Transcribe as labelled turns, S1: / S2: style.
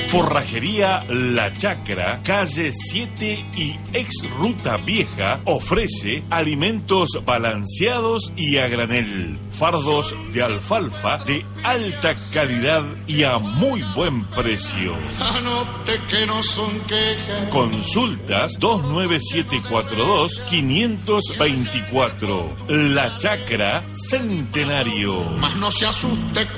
S1: Forrajería La Chacra, calle 7 y ex Ruta Vieja, ofrece alimentos balanceados y a granel, fardos de alfalfa de alta calidad y a muy buen precio.
S2: Anote que no son quejas.
S1: Consultas 29742-524. La Chacra Centenario.
S2: Mas no se asuste